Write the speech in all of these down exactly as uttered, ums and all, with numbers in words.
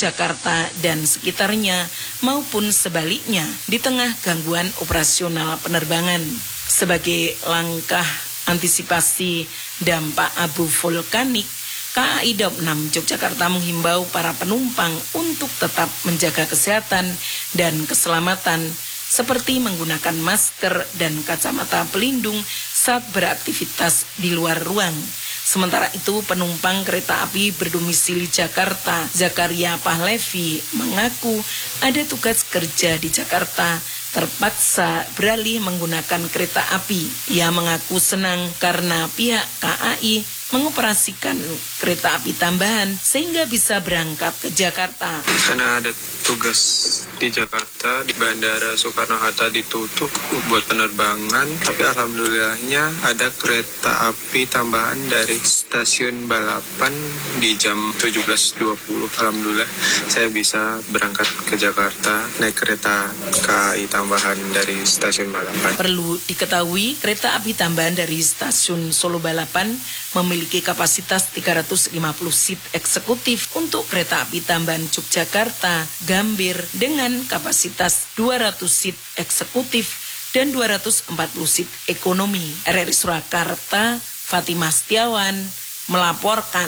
Jakarta dan sekitarnya maupun sebaliknya di tengah gangguan operasional penerbangan. Sebagai langkah antisipasi dampak abu vulkanik, K A I Daob enam Yogyakarta menghimbau para penumpang untuk tetap menjaga kesehatan dan keselamatan seperti menggunakan masker dan kacamata pelindung saat beraktivitas di luar ruang. Sementara itu, penumpang kereta api berdomisili Jakarta, Zakaria Pahlevi, mengaku ada tugas kerja di Jakarta, terpaksa beralih menggunakan kereta api. Ia mengaku senang karena pihak K A I mengoperasikan kereta api tambahan sehingga bisa berangkat ke Jakarta. Karena ada tugas di Jakarta, di Bandara Soekarno-Hatta ditutup buat penerbangan, tapi alhamdulillahnya ada kereta api tambahan dari stasiun Balapan di jam tujuh belas dua puluh. Alhamdulillah saya bisa berangkat ke Jakarta naik kereta K A I tambahan dari stasiun Balapan. Perlu diketahui, kereta api tambahan dari stasiun Solo Balapan memiliki kapasitas tiga ratus lima puluh seat eksekutif untuk kereta api tambahan Yogyakarta, Gambir dengan kapasitas dua ratus seat eksekutif dan dua ratus empat puluh seat ekonomi. R R I Surakarta, Fatimah Setiawan melaporkan.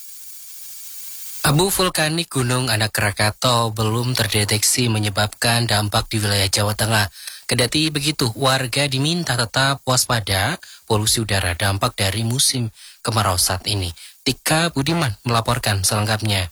Abu vulkanik Gunung Anak Krakatau belum terdeteksi menyebabkan dampak di wilayah Jawa Tengah. Kendati begitu, warga diminta tetap waspada polusi udara dampak dari musim kemarau saat ini. Tika Budiman melaporkan selengkapnya.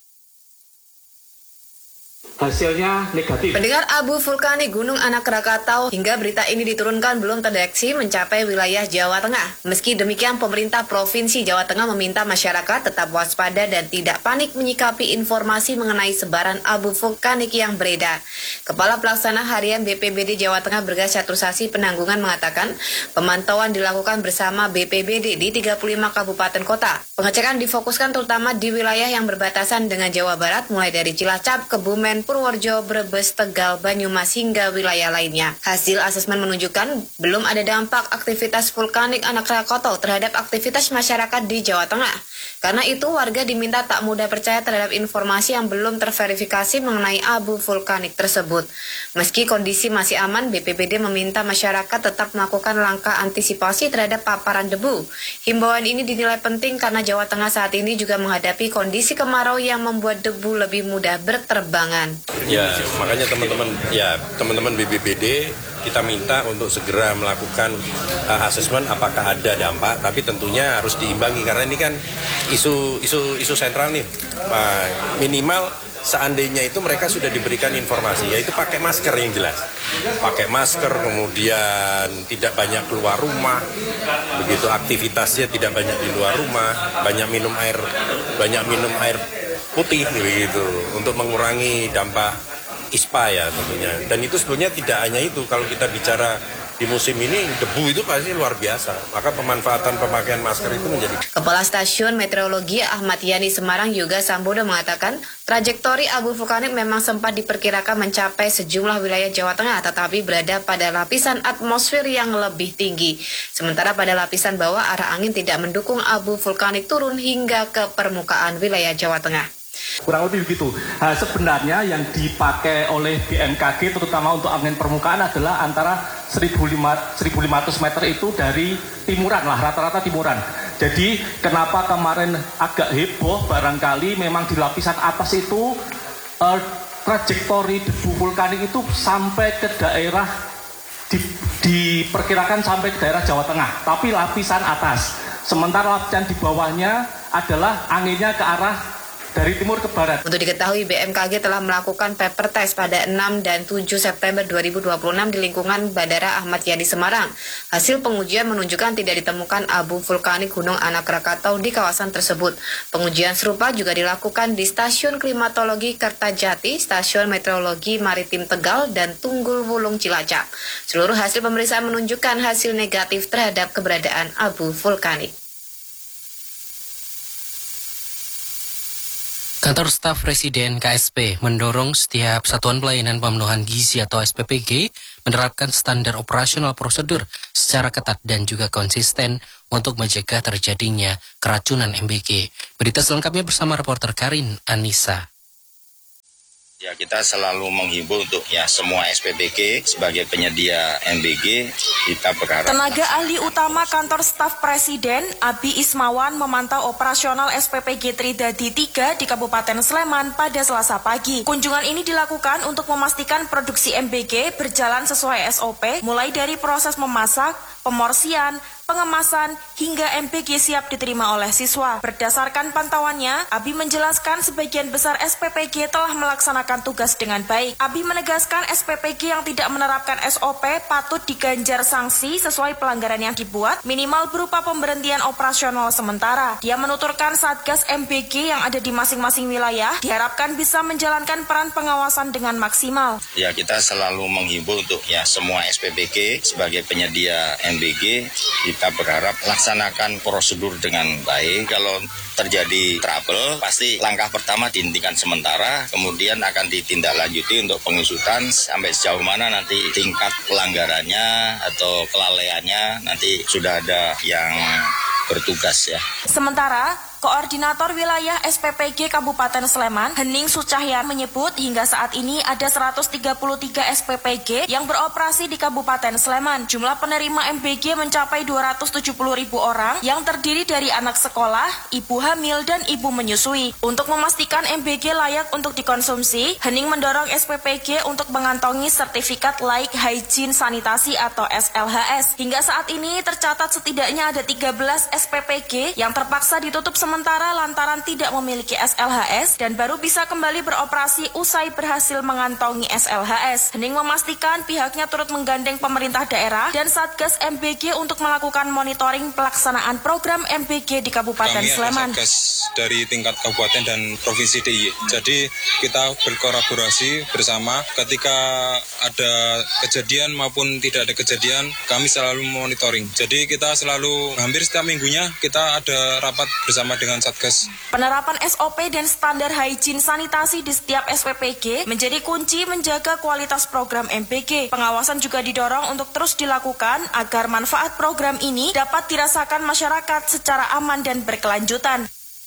Hasilnya negatif. Pendengar, abu vulkanik Gunung Anak Krakatau hingga berita ini diturunkan belum terdeteksi mencapai wilayah Jawa Tengah. Meski demikian, pemerintah Provinsi Jawa Tengah meminta masyarakat tetap waspada dan tidak panik menyikapi informasi mengenai sebaran abu vulkanik yang beredar. Kepala Pelaksana Harian B P B D Jawa Tengah Bergas Catursasi Penanggungan mengatakan pemantauan dilakukan bersama B P B D di tiga puluh lima kabupaten kota. Pengecekan difokuskan terutama di wilayah yang berbatasan dengan Jawa Barat, mulai dari Cilacap, Kebumen, Purworejo, Brebes, Tegal, Banyumas hingga wilayah lainnya. Hasil asesmen menunjukkan belum ada dampak aktivitas vulkanik Anak Krakatau terhadap aktivitas masyarakat di Jawa Tengah. Karena itu, warga diminta tak mudah percaya terhadap informasi yang belum terverifikasi mengenai abu vulkanik tersebut. Meski kondisi masih aman, B P B D meminta masyarakat tetap melakukan langkah antisipasi terhadap paparan debu. Himbauan ini dinilai penting karena Jawa Tengah saat ini juga menghadapi kondisi kemarau yang membuat debu lebih mudah berterbangan. Ya, makanya teman-teman, ya teman-teman B P B D kita minta untuk segera melakukan uh, asesmen apakah ada dampak, tapi tentunya harus diimbangi karena ini kan isu isu isu sentral nih. Uh, minimal seandainya itu mereka sudah diberikan informasi, yaitu pakai masker yang jelas, pakai masker, kemudian tidak banyak keluar rumah, begitu aktivitasnya tidak banyak di luar rumah, banyak minum air, banyak minum air putih begitu untuk mengurangi dampak ispa ya tentunya. Dan itu sebenarnya tidak hanya itu, kalau kita bicara di musim ini debu itu pasti luar biasa, maka pemanfaatan pemakaian masker itu menjadi. Kepala Stasiun Meteorologi Ahmad Yani Semarang Yoga Sambodo mengatakan trajektori abu vulkanik memang sempat diperkirakan mencapai sejumlah wilayah Jawa Tengah, tetapi berada pada lapisan atmosfer yang lebih tinggi. Sementara pada lapisan bawah arah angin tidak mendukung abu vulkanik turun hingga ke permukaan wilayah Jawa Tengah. Kurang lebih begitu. Nah, sebenarnya yang dipakai oleh B M K G terutama untuk angin permukaan adalah antara seribu lima ratus meter itu dari timuran lah, rata-rata timuran. Jadi kenapa kemarin agak heboh barangkali memang di lapisan atas itu eh, trajektori debu vulkanik itu sampai ke daerah di, diperkirakan sampai ke daerah Jawa Tengah, tapi lapisan atas. Sementara lapisan di bawahnya adalah anginnya ke arah dari timur ke barat. Untuk diketahui, B M K G telah melakukan paper test pada enam dan tujuh September dua ribu dua puluh enam di lingkungan Bandara Ahmad Yani Semarang. Hasil pengujian menunjukkan tidak ditemukan abu vulkanik Gunung Anak Krakatau di kawasan tersebut. Pengujian serupa juga dilakukan di Stasiun Klimatologi Kertajati, Stasiun Meteorologi Maritim Tegal, dan Tunggul Wulung Cilacap. Seluruh hasil pemeriksaan menunjukkan hasil negatif terhadap keberadaan abu vulkanik. Kantor Staf Presiden K S P mendorong setiap Satuan Pelayanan Pemenuhan Gizi atau S P P G menerapkan standar operasional prosedur secara ketat dan juga konsisten untuk mencegah terjadinya keracunan M B G. Berita selengkapnya bersama reporter Karin Anissa. Ya, kita selalu menghimbau untuk ya semua S P P G sebagai penyedia M B G, kita berharap. Tenaga ahli utama kantor staf Presiden, Abi Ismawan, memantau operasional S P P G Tridadi tiga di Kabupaten Sleman pada Selasa pagi. Kunjungan ini dilakukan untuk memastikan produksi M B G berjalan sesuai S O P, mulai dari proses memasak, pemorsian, pengemasan, hingga M B G siap diterima oleh siswa. Berdasarkan pantauannya, Abi menjelaskan sebagian besar S P P G telah melaksanakan tugas dengan baik. Abi menegaskan S P P G yang tidak menerapkan S O P patut diganjar sanksi sesuai pelanggaran yang dibuat, minimal berupa pemberhentian operasional sementara. Dia menuturkan Satgas M B G yang ada di masing-masing wilayah diharapkan bisa menjalankan peran pengawasan dengan maksimal. Ya, kita selalu menghimbau untuk ya semua S P P G sebagai penyedia M B G, kita berharap laksanakan prosedur dengan baik. Kalau terjadi trouble, pasti langkah pertama dihentikan sementara, kemudian akan ditindaklanjuti untuk pengusutan sampai sejauh mana nanti tingkat pelanggarannya atau kelalaiannya, nanti sudah ada yang bertugas ya. Sementara Koordinator Wilayah S P P G Kabupaten Sleman, Hening Sucahyan, menyebut hingga saat ini ada seratus tiga puluh tiga S P P G yang beroperasi di Kabupaten Sleman. Jumlah penerima M B G mencapai dua ratus tujuh puluh ribu orang yang terdiri dari anak sekolah, ibu hamil, dan ibu menyusui. Untuk memastikan M B G layak untuk dikonsumsi, Hening mendorong S P P G untuk mengantongi sertifikat layak hygiene sanitasi atau S L H S. Hingga saat ini tercatat setidaknya ada tiga belas S P P G yang terpaksa ditutup sementara lantaran tidak memiliki S L H S dan baru bisa kembali beroperasi usai berhasil mengantongi S L H S. Hening memastikan pihaknya turut menggandeng pemerintah daerah dan Satgas M B G untuk melakukan monitoring pelaksanaan program M B G di Kabupaten Kami Sleman. Kami ada Satgas dari tingkat kabupaten dan provinsi D I Y. Jadi kita berkolaborasi bersama ketika ada kejadian maupun tidak ada kejadian, kami selalu monitoring. Jadi kita selalu hampir setiap minggunya kita ada rapat bersama dengan Satgas. Penerapan S O P dan standar hygiene sanitasi di setiap S P P G menjadi kunci menjaga kualitas program M B G. Pengawasan juga didorong untuk terus dilakukan agar manfaat program ini dapat dirasakan masyarakat secara aman dan berkelanjutan.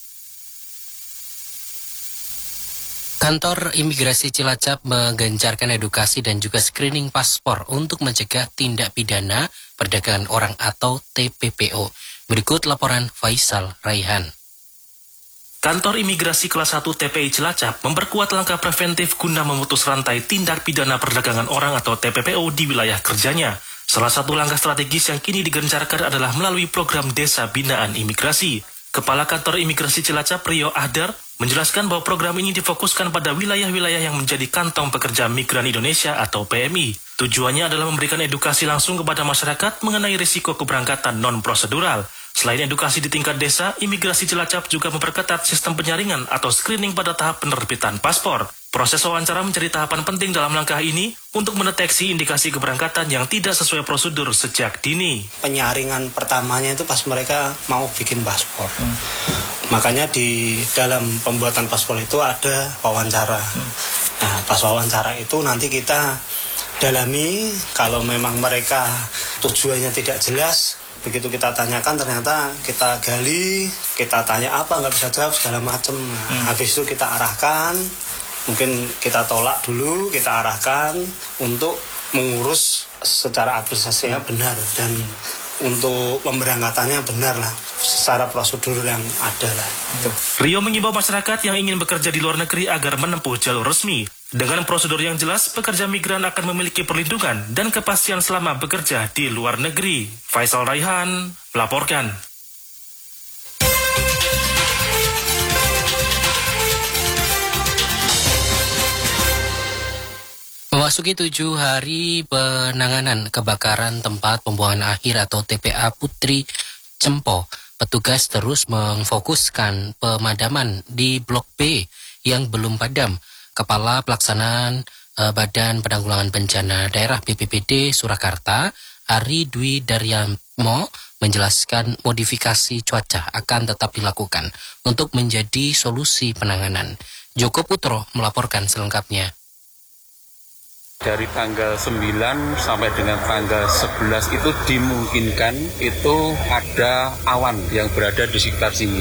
Kantor Imigrasi Cilacap menggencarkan edukasi dan juga screening paspor untuk mencegah tindak pidana perdagangan orang atau T P P O. Berikut laporan Faisal Raihan. Kantor Imigrasi Kelas satu T P I Cilacap memperkuat langkah preventif guna memutus rantai tindak pidana perdagangan orang atau T P P O di wilayah kerjanya. Salah satu langkah strategis yang kini digencarkan adalah melalui program Desa Binaan Imigrasi. Kepala Kantor Imigrasi Cilacap, Rio Ahdar, menjelaskan bahwa program ini difokuskan pada wilayah-wilayah yang menjadi kantong pekerja migran Indonesia atau P M I. Tujuannya adalah memberikan edukasi langsung kepada masyarakat mengenai risiko keberangkatan non-prosedural. Selain edukasi di tingkat desa, Imigrasi Cilacap juga memperketat sistem penyaringan atau screening pada tahap penerbitan paspor. Proses wawancara menjadi tahapan penting dalam langkah ini untuk mendeteksi indikasi keberangkatan yang tidak sesuai prosedur sejak dini. Penyaringan pertamanya itu pas mereka mau bikin paspor. Hmm. Makanya di dalam pembuatan paspor itu ada wawancara. Hmm. Nah, pas wawancara itu nanti kita dalami, kalau memang mereka tujuannya tidak jelas, begitu kita tanyakan ternyata kita gali, kita tanya apa nggak bisa jawab segala macam. Nah, hmm. Habis itu kita arahkan, mungkin kita tolak dulu, kita arahkan untuk mengurus secara administrasinya benar dan untuk pemberangkatannya benar lah, secara prosedur yang ada lah. Itu. Rio mengimbau masyarakat yang ingin bekerja di luar negeri agar menempuh jalur resmi. Dengan prosedur yang jelas, pekerja migran akan memiliki perlindungan dan kepastian selama bekerja di luar negeri. Faisal Raihan melaporkan. Memasuki tujuh hari penanganan kebakaran tempat pembuangan akhir atau T P A Putri Cempo, petugas terus memfokuskan pemadaman di Blok B yang belum padam. Kepala Pelaksanaan eh, Badan Penanggulangan Bencana Daerah B P B D Surakarta, Ari Dwi Daryatmo, menjelaskan modifikasi cuaca akan tetap dilakukan untuk menjadi solusi penanganan. Joko Putro melaporkan selengkapnya. Dari tanggal sembilan sampai dengan tanggal sebelas itu dimungkinkan itu ada awan yang berada di sekitar sini.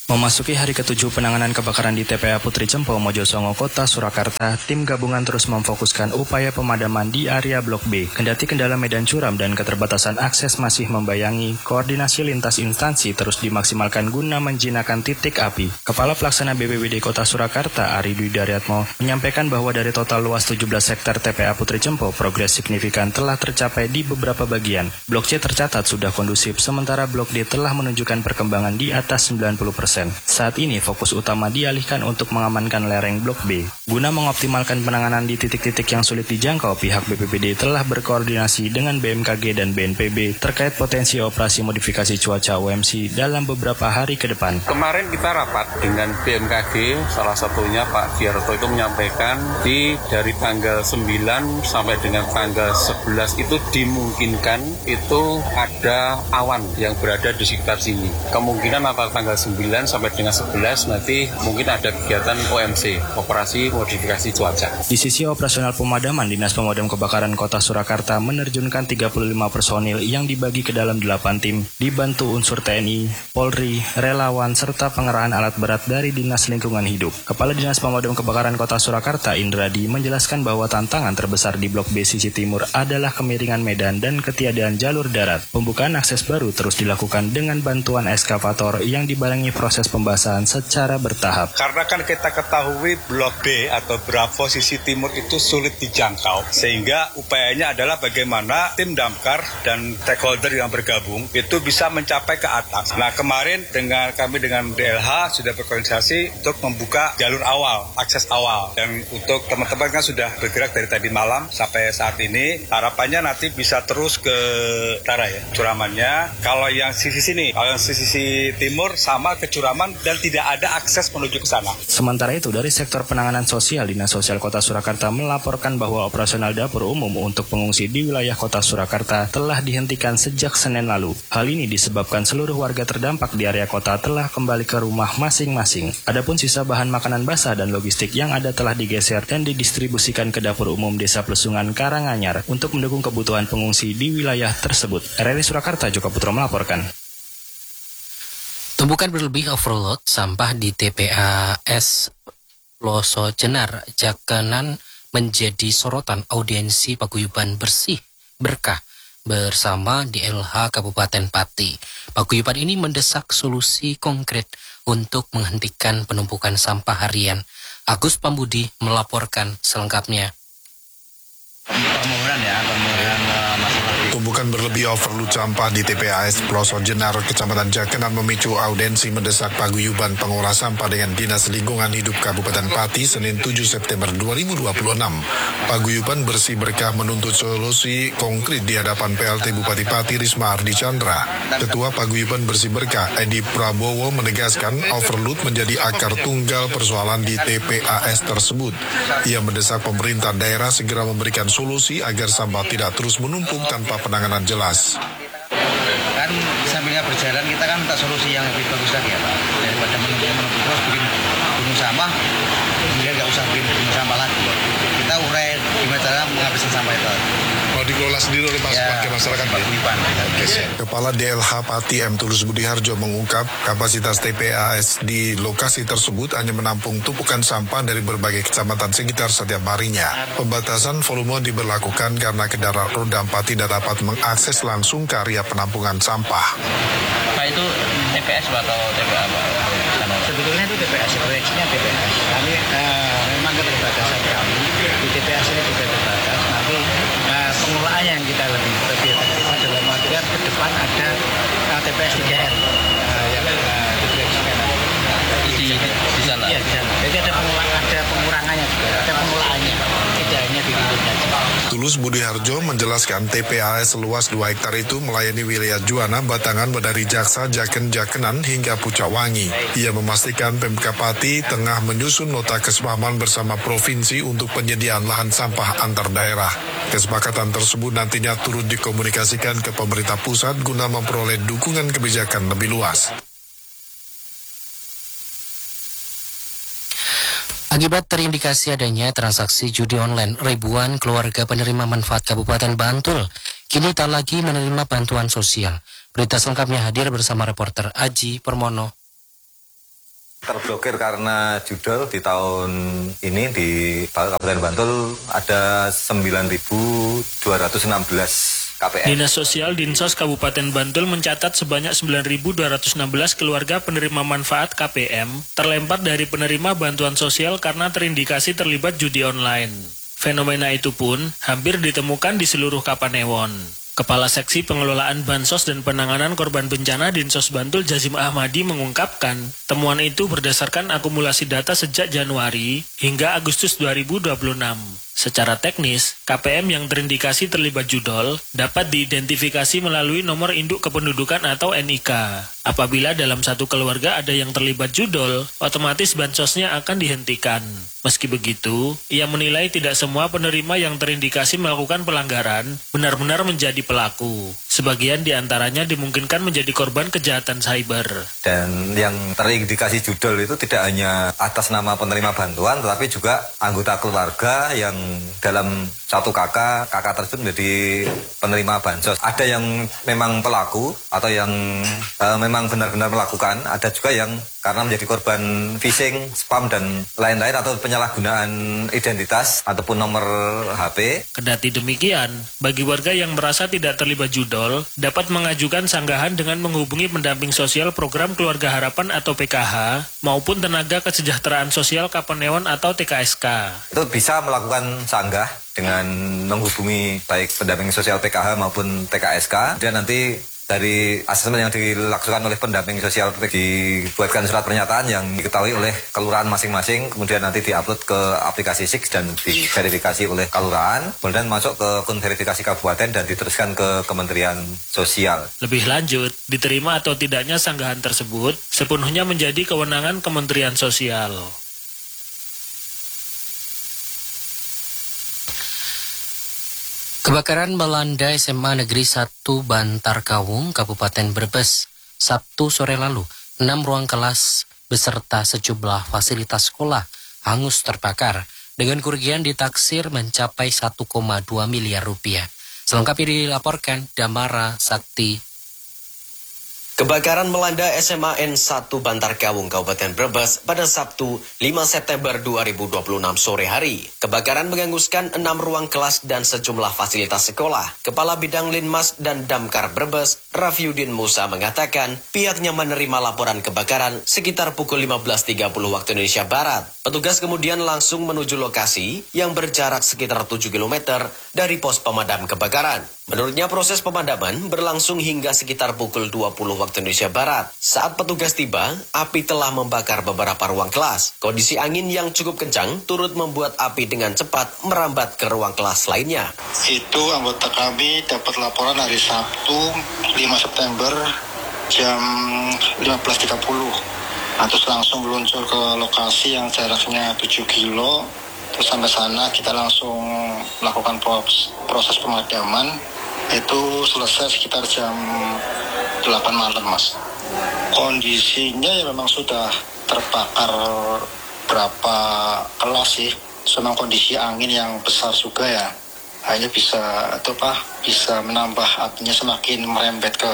Memasuki hari ketujuh penanganan kebakaran di T P A Putri Cempo, Mojosongo, Kota Surakarta, tim gabungan terus memfokuskan upaya pemadaman di area Blok B. Kendati kendala medan curam dan keterbatasan akses masih membayangi, koordinasi lintas instansi terus dimaksimalkan guna menjinakkan titik api. Kepala Pelaksana B P B D Kota Surakarta, Ari Dwi Daryatmo, menyampaikan bahwa dari total luas tujuh belas hektar T P A Putri Cempo, progres signifikan telah tercapai di beberapa bagian. Blok C tercatat sudah kondusif, sementara Blok D telah menunjukkan perkembangan di atas sembilan puluh persen. Saat ini fokus utama dialihkan untuk mengamankan lereng Blok B. Guna mengoptimalkan penanganan di titik-titik yang sulit dijangkau, pihak B P B D telah berkoordinasi dengan B M K G dan B N P B terkait potensi operasi modifikasi cuaca O M C dalam beberapa hari ke depan. Kemarin kita rapat dengan B M K G, salah satunya Pak Giarto itu menyampaikan di dari tanggal sembilan sampai dengan tanggal sebelas itu dimungkinkan itu ada awan yang berada di sekitar sini. Kemungkinan antara tanggal sembilan sampai dengan sebelas nanti mungkin ada kegiatan O M C, operasi modifikasi cuaca. Di sisi operasional pemadaman, Dinas Pemadam Kebakaran Kota Surakarta menerjunkan tiga puluh lima personil yang dibagi ke dalam delapan tim, dibantu unsur T N I, Polri, relawan, serta pengerahan alat berat dari Dinas Lingkungan Hidup. Kepala Dinas Pemadam Kebakaran Kota Surakarta, Indradi, menjelaskan bahwa tantangan terbesar di Blok B sisi timur adalah kemiringan medan dan ketiadaan jalur darat. Pembukaan akses baru terus dilakukan dengan bantuan eskavator yang dibarengi proses pembasahan secara bertahap. Karena kan kita ketahui Blok B atau Bravo sisi timur itu sulit dijangkau, sehingga upayanya adalah bagaimana tim damkar dan stakeholder yang bergabung itu bisa mencapai ke atas. Nah, kemarin dengan kami dengan D L H sudah berkoordinasi untuk membuka jalur awal, akses awal, dan untuk teman-teman kan sudah bergerak dari tadi malam sampai saat ini. Harapannya nanti bisa terus ke utara ya curamannya. Kalau yang sisi sini, kalau yang sisi timur sama ke curaman dan tidak ada akses menuju ke sana. Sementara itu, dari sektor penanganan sosial, Dinas Sosial Kota Surakarta melaporkan bahwa operasional dapur umum untuk pengungsi di wilayah Kota Surakarta telah dihentikan sejak Senin lalu. Hal ini disebabkan seluruh warga terdampak di area kota telah kembali ke rumah masing-masing. Adapun sisa bahan makanan basah dan logistik yang ada telah digeser dan didistribusikan ke dapur umum Desa Plesungan, Karanganyar untuk mendukung kebutuhan pengungsi di wilayah tersebut. R R I Surakarta, Joko Putro melaporkan. Tumpukan berlebih overload sampah di T P A S Ploso Jenar, Jakenan menjadi sorotan audiensi paguyuban bersih berkah bersama D L H Kabupaten Pati. Paguyuban ini mendesak solusi konkret untuk menghentikan penumpukan sampah harian. Agus Pambudi melaporkan selengkapnya. Permohonan ya, permohonan masalah. Tumpukan berlebih overload sampah di T P A S Ploso Jenar, Kecamatan Jakenan memicu audiensi mendesak paguyuban pengolah sampah dengan Dinas Lingkungan Hidup Kabupaten Pati Senin tujuh September dua ribu dua puluh enam. Paguyuban bersih berkah menuntut solusi konkret di hadapan P L T Bupati Pati Risma Ardi Chandra. Ketua Paguyuban Bersih Berkah Edi Prabowo menegaskan overload menjadi akar tunggal persoalan di T P A S tersebut. Ia mendesak pemerintah daerah segera memberikan solusi agar sampah tidak terus menumpuk tanpa penanganan jelas. Kan sambilnya berjalan kita kan minta solusi yang lebih bagus lagi ya Pak. Daripada menumpuk-menumpuk terus bikin gunung sampah, kemudian nggak usah bikin gunung sampah lagi. Kita urai gimana cara menghabiskan sampah itu. Mau dikelola sendiri oleh ya, masyarakat Pak. Kepala D L H Pati M. Tulus Budiharjo mengungkap kapasitas T P A S di lokasi tersebut hanya menampung tumpukan sampah dari berbagai kecamatan sekitar setiap harinya. Pembatasan volume diberlakukan karena kendaraan roda empat tidak dapat mengakses langsung ke area penampungan sampah. Pak itu T P S atau T P A Pak? Sebetulnya itu T P S, proyeksinya T P S. Kami eh, memang keterbatasan kami di T P S ini juga terbatas. Nanti eh, pengelolaan yang kita lebih lebih efektif adalah material ke depan ada uh, T P S tiga R uh, yang uh, diproyeksikan di, di, di sana. Iya di sana. Jadi ada pengurangan, ada pengurangannya juga, ada pengolahannya, tidak hanya di hidupnya. Tulus Budiharjo menjelaskan T P A S seluas dua hektar itu melayani wilayah Juwana, Batangan, Bedari Jaksa, Jaken, Jakenan hingga Pucakwangi. Ia memastikan Pemkab Pati tengah menyusun nota kesepahaman bersama provinsi untuk penyediaan lahan sampah antar daerah. Kesepakatan tersebut nantinya turut dikomunikasikan ke pemerintah pusat guna memperoleh dukungan kebijakan lebih luas. Akibat terindikasi adanya transaksi judi online, ribuan keluarga penerima manfaat Kabupaten Bantul kini tak lagi menerima bantuan sosial. Berita selengkapnya hadir bersama reporter Aji Permono. Terblokir karena judol di tahun ini di Kabupaten Bantul ada sembilan ribu dua ratus enam belas K P M. Dinas Sosial Dinsos Kabupaten Bantul mencatat sebanyak sembilan ribu dua ratus enam belas keluarga penerima manfaat K P M terlempar dari penerima bantuan sosial karena terindikasi terlibat judi online. Fenomena itu pun hampir ditemukan di seluruh Kapanewon. Kepala Seksi Pengelolaan Bansos dan Penanganan Korban Bencana Dinsos Bantul Jazim Ahmadi mengungkapkan, temuan itu berdasarkan akumulasi data sejak Januari hingga Agustus dua ribu dua puluh enam. Secara teknis, K P M yang terindikasi terlibat judol dapat diidentifikasi melalui nomor induk kependudukan atau N I K. Apabila dalam satu keluarga ada yang terlibat judol, otomatis bansosnya akan dihentikan. Meski begitu, ia menilai tidak semua penerima yang terindikasi melakukan pelanggaran benar-benar menjadi pelaku. Sebagian di antaranya dimungkinkan menjadi korban kejahatan cyber. Dan yang terindikasi judol itu tidak hanya atas nama penerima bantuan, tetapi juga anggota keluarga yang dalam satu kakak, kakak tersebut menjadi penerima bansos. Ada yang memang pelaku atau yang uh, memang benar-benar melakukan, ada juga yang karena menjadi korban phishing, spam, dan lain-lain atau penyalahgunaan identitas ataupun nomor H P. Kendati demikian, bagi warga yang merasa tidak terlibat judol, dapat mengajukan sanggahan dengan menghubungi pendamping sosial program Keluarga Harapan atau P K H maupun Tenaga Kesejahteraan Sosial Kapanewon atau T K S K. Itu bisa melakukan sanggah dengan menghubungi baik pendamping sosial P K H maupun T K S K, dan nanti dari asesmen yang dilakukan oleh pendamping sosial dibuatkan surat pernyataan yang diketahui oleh kelurahan masing-masing, kemudian nanti diupload ke aplikasi S I X dan diverifikasi oleh kelurahan, kemudian masuk ke akun verifikasi kabupaten dan diteruskan ke Kementerian Sosial. Lebih lanjut, diterima atau tidaknya sanggahan tersebut sepenuhnya menjadi kewenangan Kementerian Sosial. Kebakaran melanda S M A Negeri satu Bantar Kawung, Kabupaten Brebes, Sabtu sore lalu. Enam ruang kelas beserta sejumlah fasilitas sekolah hangus terbakar dengan kerugian ditaksir mencapai satu koma dua miliar rupiah. Selengkapnya dilaporkan Damara Sakti. Kebakaran melanda S M A N satu Bantar Kawung, Kabupaten Brebes pada Sabtu lima September dua ribu dua puluh enam sore hari. Kebakaran menghanguskan enam ruang kelas dan sejumlah fasilitas sekolah. Kepala Bidang Linmas dan Damkar Brebes, Rafiuddin Musa mengatakan pihaknya menerima laporan kebakaran sekitar pukul lima belas tiga puluh waktu Indonesia Barat. Petugas kemudian langsung menuju lokasi yang berjarak sekitar tujuh kilometer dari pos pemadam kebakaran. Menurutnya proses pemadaman berlangsung hingga sekitar pukul dua puluh waktu Indonesia Barat. Saat petugas tiba, api telah membakar beberapa ruang kelas. Kondisi angin yang cukup kencang turut membuat api dengan cepat merambat ke ruang kelas lainnya. Itu anggota kami dapat laporan hari Sabtu lima September jam lima belas tiga puluh. Terus langsung meluncur ke lokasi yang jaraknya tujuh kilo. Terus sampai sana kita langsung melakukan proses pemadaman. Itu selesai sekitar jam delapan malam, Mas. Kondisinya ya memang sudah terbakar berapa kelas sih. Memang kondisi angin yang besar juga ya. Hanya bisa itu Pak, bisa menambah apinya semakin merembet ke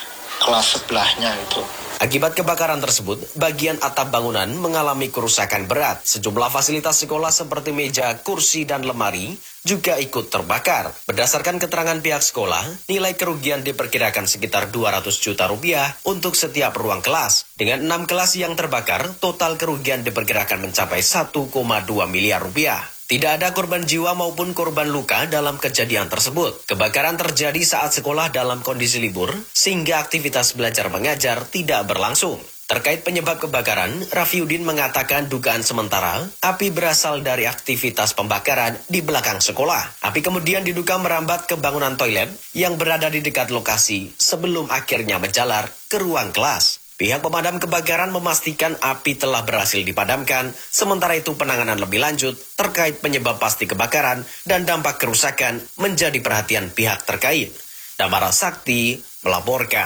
kelas sebelahnya itu. Akibat kebakaran tersebut, bagian atap bangunan mengalami kerusakan berat. Sejumlah fasilitas sekolah seperti meja, kursi, dan lemari juga ikut terbakar. Berdasarkan keterangan pihak sekolah, nilai kerugian diperkirakan sekitar dua ratus juta rupiah untuk setiap ruang kelas. Dengan enam kelas yang terbakar, total kerugian diperkirakan mencapai satu koma dua miliar rupiah. Tidak ada korban jiwa maupun korban luka dalam kejadian tersebut. Kebakaran terjadi saat sekolah dalam kondisi libur, sehingga aktivitas belajar mengajar tidak berlangsung. Terkait penyebab kebakaran, Rafiuddin mengatakan dugaan sementara, api berasal dari aktivitas pembakaran di belakang sekolah. Api kemudian diduga merambat ke bangunan toilet yang berada di dekat lokasi sebelum akhirnya menjalar ke ruang kelas. Pihak pemadam kebakaran memastikan api telah berhasil dipadamkan, sementara itu penanganan lebih lanjut terkait penyebab pasti kebakaran dan dampak kerusakan menjadi perhatian pihak terkait. Damara Sakti melaporkan.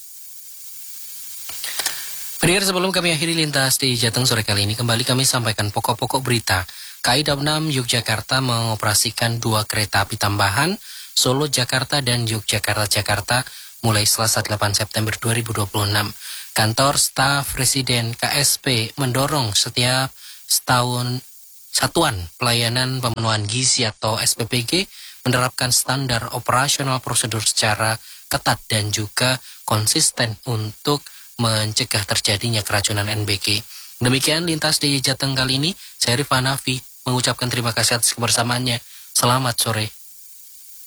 Pendengar, sebelum kami akhiri lintas di Jateng sore kali ini, kembali kami sampaikan pokok-pokok berita. K I Daup enam Yogyakarta mengoperasikan dua kereta api tambahan, Solo Jakarta dan Yogyakarta Jakarta mulai Selasa delapan September dua ribu dua puluh enam. Kantor Staf Presiden K S P mendorong setiap setahun Satuan Pelayanan Pemenuhan Gizi atau S P P G menerapkan standar operasional prosedur secara ketat dan juga konsisten untuk mencegah terjadinya keracunan N B G. Demikian Lintas D I Y Jateng kali ini. Saya Rifan Hanafi mengucapkan terima kasih atas kebersamaannya. Selamat sore.